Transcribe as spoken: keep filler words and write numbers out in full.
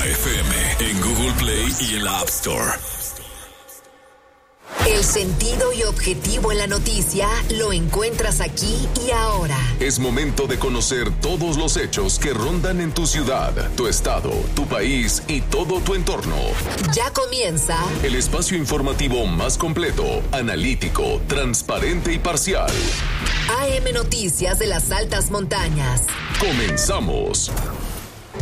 Exa F M en Google Play y en la App Store. El sentido y objetivo en la noticia lo encuentras aquí y ahora. Es momento de conocer todos los hechos que rondan en tu ciudad, tu estado, tu país y todo tu entorno. Ya comienza el espacio informativo más completo, analítico, transparente y parcial. A M Noticias de las Altas Montañas. Comenzamos.